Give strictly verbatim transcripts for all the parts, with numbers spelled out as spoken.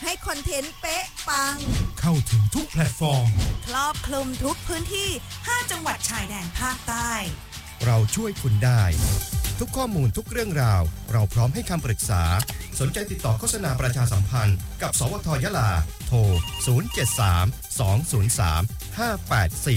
ให้คอนเทนต์เป๊ะปังเข้าถึงทุกแพลตฟอร์มครอบคลุมทุกพื้นที่ห้าจังหวัดชายแดนภาคใต้เราช่วยคุณได้ทุกข้อมูลทุกเรื่องราวเราพร้อมให้คำปรึกษาสนใจติดต่อโฆษณาประชาสัมพันธ์กับสวทยะลาโทรศูนย์ เจ็ด สาม สอง ศูนย์ สาม ห้า แปด สี่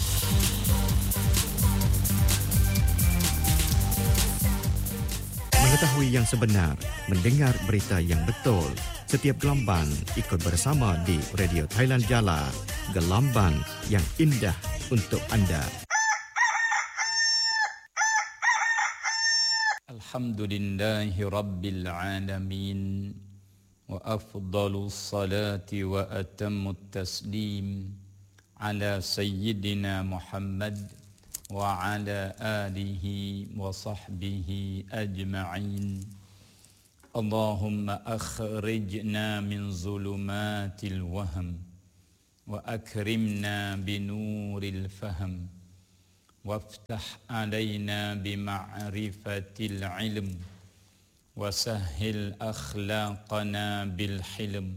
Mengetahui yang sebenar, mendengar berita yang betul. Setiap gelombang ikut bersama di Radio Thailand Jala, gelombang yang indah untuk anda. Alhamdulillahi Rabbil Alamin wa afdalus salati wa atammut taslim ala Sayyidina Muhammad wa ala alihi wa sahbihi ajma'in. Allahumma akhrijna min zulumatil wahm wa akrimna binuril fahm waftah alaina bima'rifatil ilm wa sahhil akhlaqana bil hilm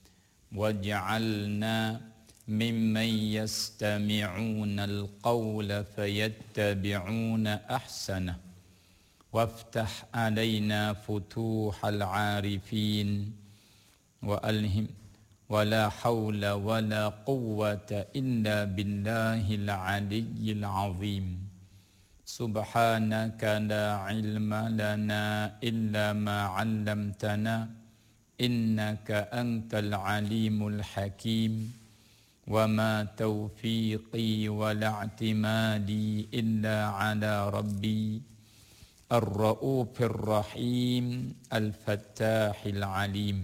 waj'alna ممن يستمعون القول فيتبعون أحسنه وافتح علينا فتوح العارفين وألهم ولا حول ولا قوة إلا بالله العلي العظيم سبحانك لا علم لنا إلا ما علمتنا إنك أنت العليم الحكيم وما توفيقي ولا اعتمادي إلا على ربي الرؤوف الرحيم الفتاح العليم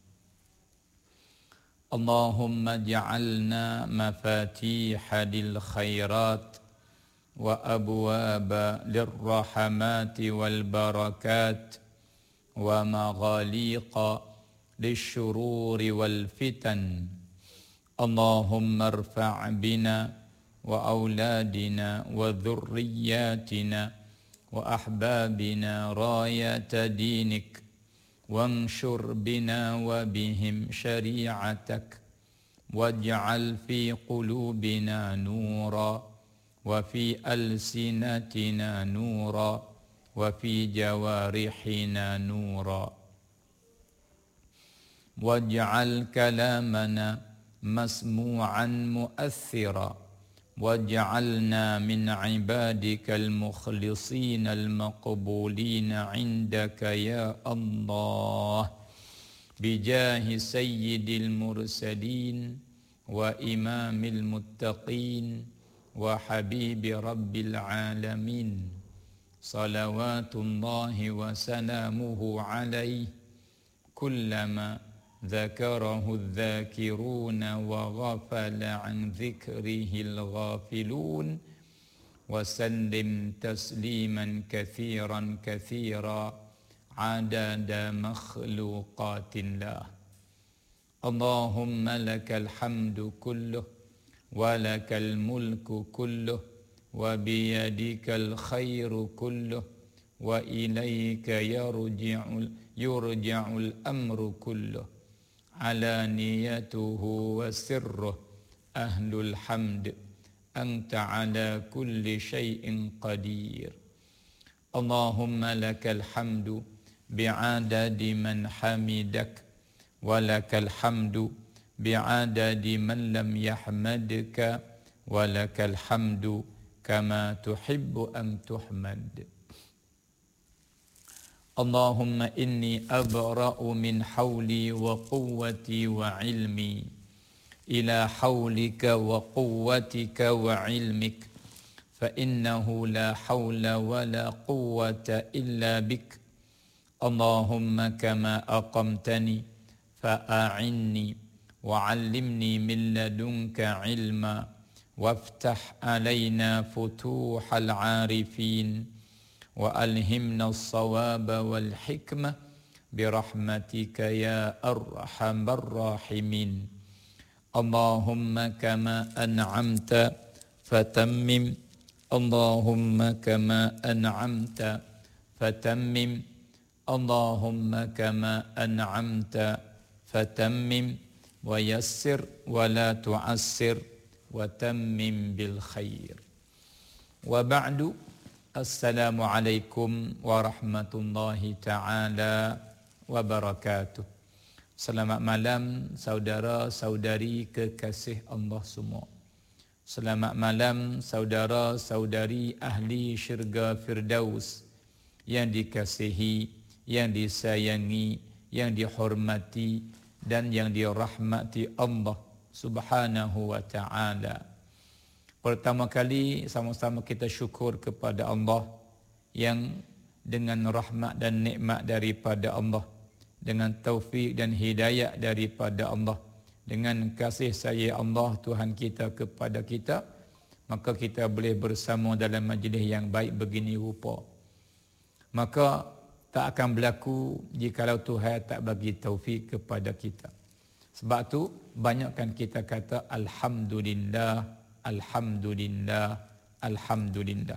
اللهم اجعلنا مفاتيح للخيرات وأبواب للرحمات والبركات ومغاليق للشرور والفتن اللهم ارفع بنا وأولادنا وذرياتنا وأحبابنا راية دينك وانشر بنا وبهم شريعتك واجعل في قلوبنا نورا وفي ألسنتنا نورا وفي جوارحنا نورا واجعل كلامنا مسموعا مؤثرا واجعلنا من عبادك المخلصين المقبولين عندك يا الله بجاه سيد المرسلين وإمام المتقين وحبيب رب العالمين صلوات الله وسلامه عليه كلما ذكره الذاكرون وغفل عن ذكره الغافلون وسلم تسليما كثيرا كثيرا عدد مخلوقات الله اللهم لك الحمد كله ولك الملك كله وبيدك الخير كله وإليك يرجع يرجع الأمر كله علانيته وسره أهل الحمد أنت على كل شيء قدير اللهم لك الحمد بعدد من حمدك ولك الحمد بعدد من لم يحمدك ولك الحمد كما تحب أن تحمد اللهم إني أبرأ من حولي وقوتي وعلمي إلى حولك وقوتك وعلمك فإنه لا حول ولا قوة إلا بك اللهم كما أقمتني فأعني وعلمني من لدنك علما وافتح علينا فتوح العارفين وألهمنا الصواب والحكمة برحمتك يا أرحم الراحمين اللهم كما أنعمت فتمم اللهم كما أنعمت فتمم اللهم كما أنعمت fatammim wa yassir wa la tu'assir wa tammim bil khair. Wa ba'du, assalamualaikum warahmatullahi taala wabarakatuh. Selamat malam saudara-saudari kekasih Allah semua. Selamat malam saudara-saudari ahli syurga Firdaus yang dikasihi, yang disayangi, yang dihormati dan yang dirahmati Allah Subhanahu wa taala. Pertama kali sama-sama kita syukur kepada Allah yang dengan rahmat dan nikmat daripada Allah, dengan taufik dan hidayah daripada Allah, dengan kasih sayang Allah Tuhan kita kepada kita, maka kita boleh bersama dalam majlis yang baik begini rupa. Maka tak akan berlaku jikalau Tuhan tak bagi taufik kepada kita. Sebab tu banyakkan kita kata alhamdulillah, alhamdulillah, alhamdulillah.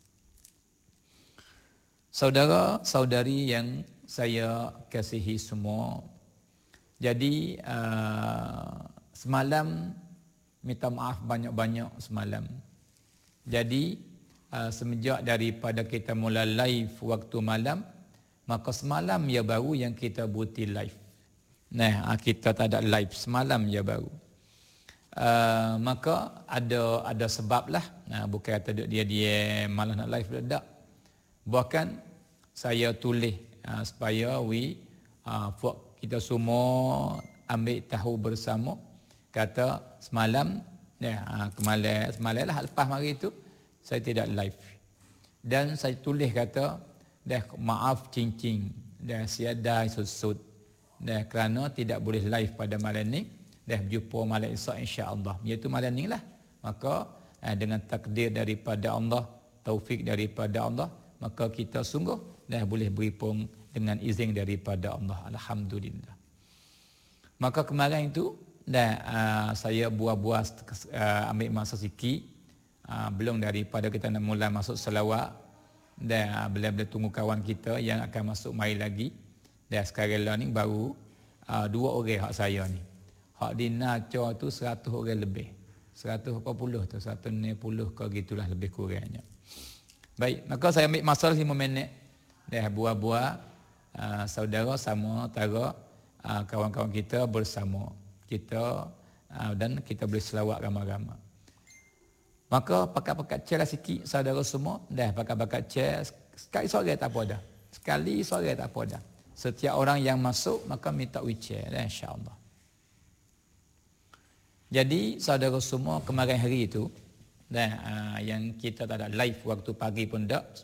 Saudara-saudari yang saya kasihi semua, jadi uh, semalam minta maaf banyak-banyak semalam. Jadi uh, semenjak daripada kita mula live waktu malam, maka semalam ya baru yang kita buti live. Nah, kita tak ada live semalam ya baru. Uh, maka ada ada sebab lah. Nah, bukan kata dia dia malah nak live tak. Bahkan saya tulis Uh, supaya we uh, kita semua ambil tahu bersama. Kata semalam ya, uh, kemarin semalam lah lepas hari itu saya tidak live, dan saya tulis kata dah maaf cincin dah siada susut dah kerana tidak boleh live pada malam ni, dah berjumpa malam esok insya-Allah, iaitu malam ni lah. Maka uh, dengan takdir daripada Allah, taufik daripada Allah, maka kita sungguh dah boleh beripung dengan izin daripada Allah. Alhamdulillah. Maka kemarin itu dah uh, saya buah-buah uh, ambil masa sikit uh, belum daripada kita nak mula masuk selawat. Dah uh, bila-bila tunggu kawan kita yang akan masuk mai lagi. Dah sekarang lah ni baru uh, dua orang hak saya ni. Hak di Naco tu seratus orang lebih. seratus berapa puluh tu, seratus enam puluh ke gitulah lebih kurangnya. Baik, maka saya ambil masa lima minit. Dah buah-buah uh, saudara sama tara uh, kawan-kawan kita bersama kita uh, dan kita boleh selawat ramai-ramai. Maka pakat-pakat cek lah sikit saudara semua. Dah pakat-pakat cek sekali sore tak apa dah. Sekali sore tak apa dah. Setiap orang yang masuk maka minta wheelchair dah, insya-Allah. Jadi saudara semua, kemarin hari itu dah uh, yang kita tak ada live waktu pagi pun tak.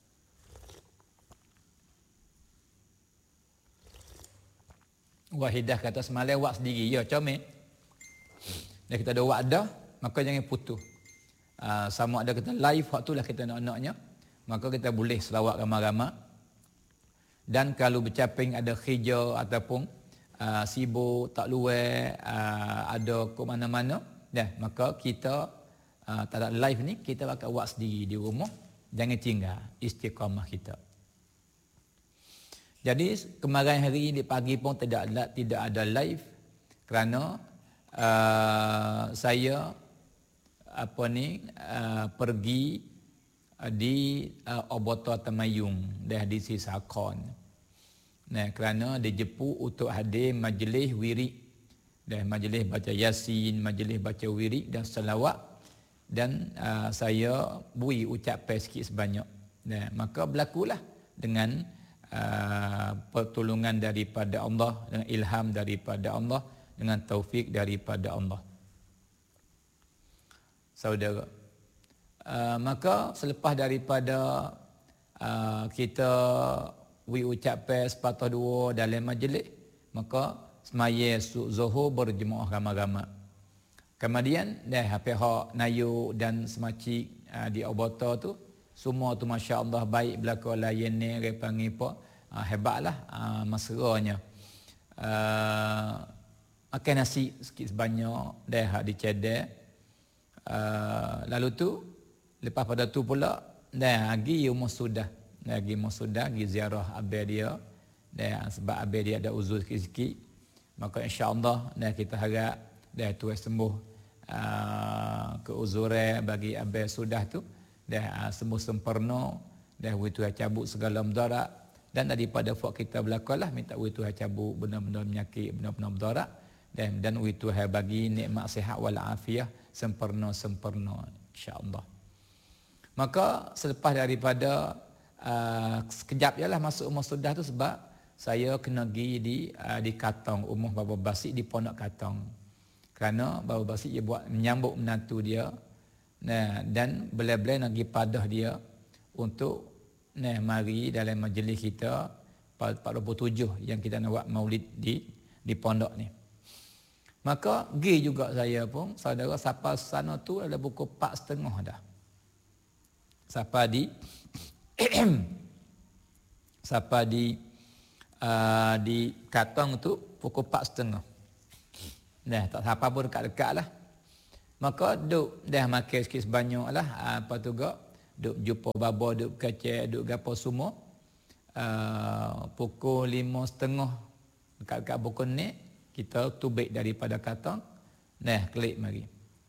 Wahidah kata semalam wak sendiri, ya comel. Dan kita ada wak dah, maka jangan putus. Uh, sama ada kita live waktu lah kita nak-naknya, maka kita boleh selawat ramai-ramai. Dan kalau bercaping ada hijau ataupun uh, sibuk, tak luar, uh, ada ke mana-mana, dah maka kita uh, tak ada live ni, kita bakal wak sendiri di rumah. Jangan tinggal istiqamah kita. Jadi kemarin hari di pagi pun tidak ada, tidak ada live kerana uh, saya apa ni uh, pergi uh, di uh, Oboto Tamayung dah di Sisakon. Nah, kerana dijemput untuk hadir majlis wirid, dah majlis baca Yasin, majlis baca wirid dan selawat, dan uh, saya bui ucap sikit sebanyak. Nah, maka berlakulah dengan Uh, pertolongan daripada Allah, dengan ilham daripada Allah, dengan taufik daripada Allah. Saudara, uh, maka selepas daripada uh, kita wi ucap sepatah dua dalam majlis, maka semaya zuhur berjemaah ramai-ramai. Kemudian dah pihak Nayu dan semacik uh, di Oboto tu semua tu masya-Allah baik belaka layan ni orang panggil apa uh, hebatlah uh, mesranya. Uh, makan nasi sikit sebanyak dah hak dicedek. Uh, lalu tu lepas pada tu pula dah pergi rumah sudah. Lagi rumah sudah pergi ziarah abang dia. Dan sebab abang dia ada uzur sikit-sikit, Maka insya-Allah dah kita harap dah tu sembuh uh, keuzuran bagi abang sudah tu dah uh, sembuh sempurna, dah witu cabut segala mudarat, dan daripada fak kita berlakulah minta witu cabut benar-benar penyakit, benar-benar mudarat, dan dan witu bagi nikmat sihat wal afiah sempurna-sempurna insya-Allah. Maka selepas daripada uh, sekejap jelah masuk umur sudah tu, sebab saya kena pergi di uh, di Katong, umur Baba Basik di Pondok Katong. Kerana Baba Basik dia buat menyambut menantu dia. Nah, dan belai-belai nak pergi padah dia untuk nah mari dalam majlis kita empat puluh tujuh yang kita nak buat maulid di di pondok ni. Maka pergi juga saya pun, saudara siapa sana tu ada buku empat setengah dah. Siapa di siapa di uh, di Katong tu pukul empat setengah. Dah tak siapa pun dekat-dekat lah. Maka duk dah makan sikit sebanyak lah. Apa tu gak duk jumpa baba, duk kacau, duk gapo semua. Uh, pukul lima setengah dekat-dekat pukul ni kita tubik daripada Katong. Nah klik mari.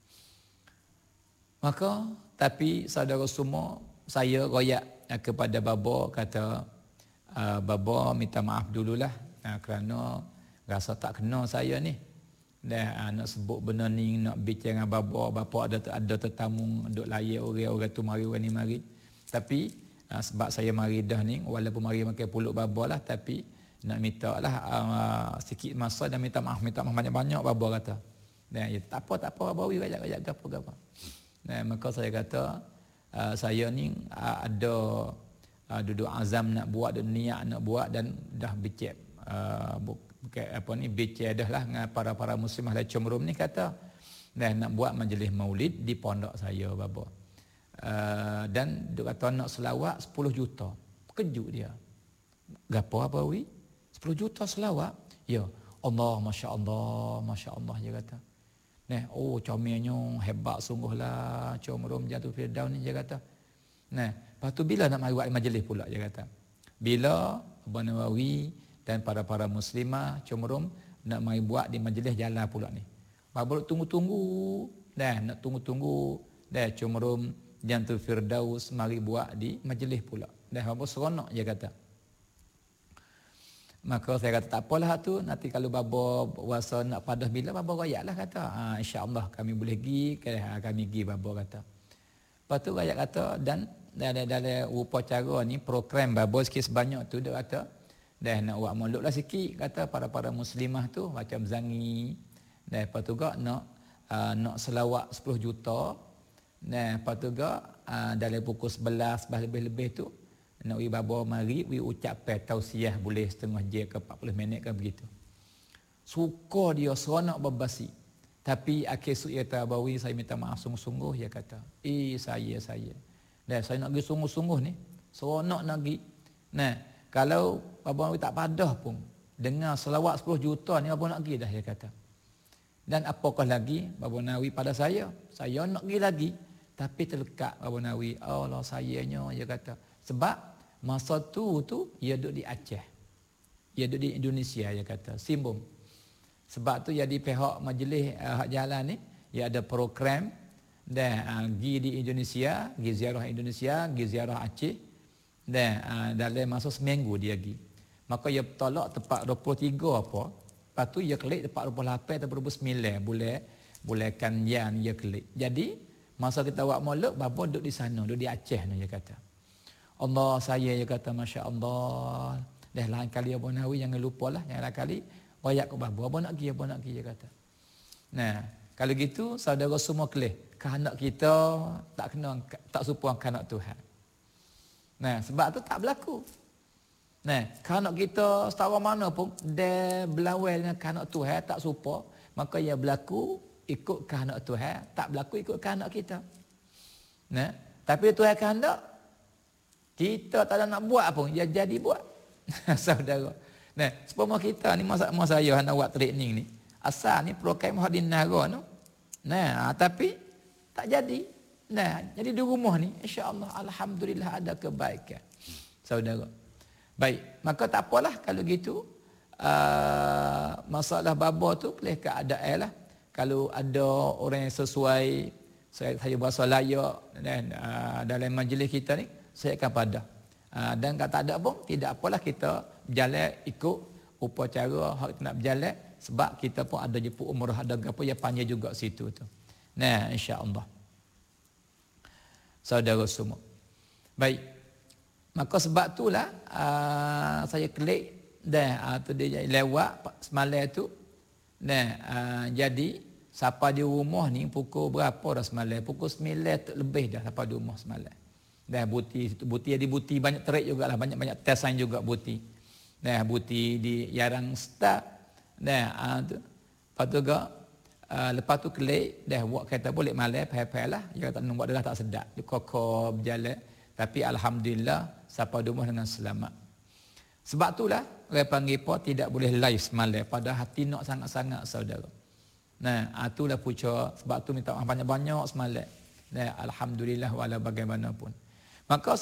Maka tapi saudara semua, saya royak kepada baba, kata uh, baba minta maaf dululah uh, kerana rasa tak kena saya ni. Dah uh, nak sebut benda ni, nak bicara dengan baba, bapa ada ada tetamu duk layak orang-orang tu mari orang ni mari. Tapi uh, sebab saya mari dah ni, walaupun mari makan pulut baba lah, tapi nak minta lah uh, sikit masa dan minta maaf, minta maaf banyak-banyak baba kata. Dah ya tak apa tak apa baba wi rajak-rajak gapo-gapo. Nah, maka saya kata uh, saya ni uh, ada uh, duduk azam nak buat dan niat nak buat, dan dah becek uh, bukan apa ni becek dah lah dengan para-para muslimah dan Comrom ni, kata dah nak buat majlis maulid di pondok saya baba. Uh, dan dia kata nak selawat sepuluh juta. Kejut dia. Gapo apa wi? sepuluh juta selawat? Ya. Allah, masya-Allah, masya-Allah dia kata. Nah, oh comelnya hebat sungguhlah Comrom Jannatul Firdaus ni dia kata. Nah, lepas tu bila nak mari buat majlis pula dia kata. Bila Abang Nawawi dan para-para muslimah Comrom nak mari buat di majlis jalan pula ni. Baru tunggu-tunggu, dah nak tunggu-tunggu, dah Comrom Jannatul Firdaus mari buat di majlis pula. Dah apa seronok dia kata. Maka saya kata tak apalah tu, nanti kalau baba puasa nak padah bila baba rayaklah kata. Ha, insya-Allah kami boleh pergi, kami pergi baba kata. Lepas tu rayak kata, dan dalam dalam upacara ni program baba sikit sebanyak tu dia kata dah nak buat maulud lah sikit, kata para-para muslimah tu macam zangi. Dan lepas tu gak nak uh, nak selawat sepuluh juta. Dan lepas tu gak uh, dalam pukul sebelas lebih-lebih tu nak wi baba mari wi ucap tausiah boleh setengah jam ke empat puluh minit ke begitu. Suka dia seronok berbasi. Tapi akhir esok dia kata, bawi saya minta maaf sungguh-sungguh dia kata. Eh saya saya. Dan saya nak pergi sungguh-sungguh ni. Seronok nak pergi. Nah, kalau baba tak padah pun dengar selawat sepuluh juta ni baba nak pergi dah dia kata. Dan apakah lagi baba Nawawi pada saya? Saya nak pergi lagi. Tapi terlekat baba Nawawi. Allah sayanya dia kata. Sebab masa tu tu ia duduk di Aceh. Ia duduk di Indonesia dia kata, Simbung. Sebab tu jadi pihak majlis uh, hak jalan ni, ia ada program dan uh, pergi di Indonesia, pergi ziarah Indonesia, pergi ziarah Aceh, dan uh, dalam masa seminggu dia pergi. Maka ia tolak tempat dua puluh tiga apa, lepas tu ia klik tempat dua puluh lapan atau dua puluh sembilan, boleh bolehkan yang ia klik. Jadi masa kita buat maulud, bapa duduk di sana, duduk di Aceh ni dia kata. Allah saya dia kata masya-Allah. Dah lain kali Abang Nawawi jangan lupalah, yang lain kali royak ke bapa, abang nak pergi, abang nak pergi dia kata. Nah, kalau gitu saudara semua kelih, kehendak kita tak kena tak serupa kehendak Tuhan. Nah, sebab tu tak berlaku. Nah, kehendak kita setawa mana pun dia berlawan dengan kehendak Tuhan tak serupa, maka ia berlaku ikut kehendak Tuhan, tak berlaku ikut kehendak kita. Nah, tapi Tuhan kehendak kita tak ada nak buat pun, dia jadi buat. Saudara. Nah, sepuluh kita ni masa masa saya nak buat training ni. Asal ni program hadin nara tu. Nah, tapi tak jadi. Nah, jadi di rumah ni insya-Allah alhamdulillah ada kebaikan. Saudara. Baik, maka tak apalah kalau gitu uh, masalah baba tu boleh keadaan lah. Kalau ada orang yang sesuai, saya, saya berasa layak dan uh, dalam majlis kita ni, saya akan pada. Uh, dan kalau tak ada pun, tidak apalah kita berjalan ikut upacara hak kita nak berjalan, sebab kita pun ada jemput umrah, ada apa yang panjang juga situ tu. Nah, insya-Allah. Saudara semua. Baik. Maka sebab itulah uh, saya klik dah uh, tu dia lewat semalam tu. Nah, uh, jadi siapa di rumah ni pukul berapa dah semalam? Pukul sembilan lebih dah siapa di rumah semalam. Dah buti situ buti jadi buti banyak terik jugalah, banyak-banyak tesan juga buti. Nah, buti di Yarang start. Nah, uh, tu. Lepas tu gak uh, lepas tu klik dah buat kereta boleh malam payah-payah lah. Dia tak buat dah tak sedap. Dia kokor berjalan. Tapi alhamdulillah sampai di rumah dengan selamat. Sebab itulah orang panggil apa tidak boleh live semalam pada hati nak sangat-sangat saudara. Nah, itulah pucuk sebab tu minta maaf banyak-banyak semalam. Nah, alhamdulillah wala bagaimanapun. Maka